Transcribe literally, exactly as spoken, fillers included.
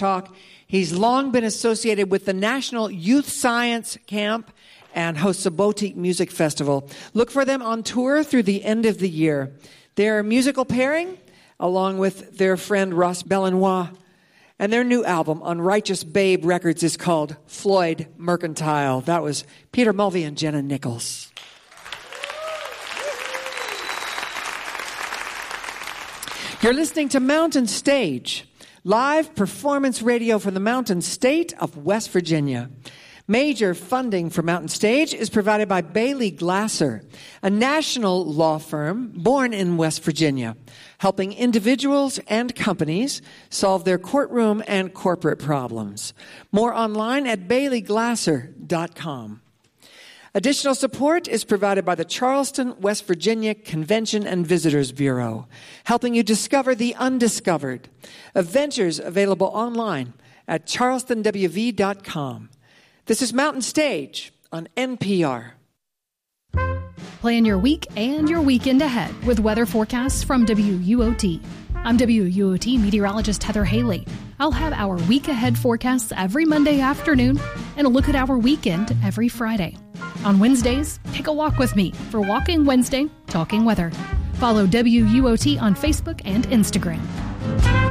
Talk. He's long been associated with the National Youth Science Camp and hosts a Boutique Music Festival. Look for them on tour through the end of the year. Their musical pairing, along with their friend Ross Belanois, and their new album on Righteous Babe Records is called Floyd Mercantile. That was Peter Mulvey and Jenna Nichols. You're listening to Mountain Stage, live performance radio from the Mountain State of West Virginia. Major funding for Mountain Stage is provided by Bailey Glasser, a national law firm born in West Virginia, helping individuals and companies solve their courtroom and corporate problems. More online at bailey glasser dot com. Additional support is provided by the Charleston, West Virginia Convention and Visitors Bureau, helping you discover the undiscovered. Adventures available online at charleston w v dot com. This is Mountain Stage on N P R. Plan your week and your weekend ahead with weather forecasts from W U O T. I'm W U O T meteorologist Heather Haley. I'll have our week ahead forecasts every Monday afternoon and a look at our weekend every Friday. On Wednesdays, take a walk with me for Walking Wednesday, Talking Weather. Follow W U O T on Facebook and Instagram.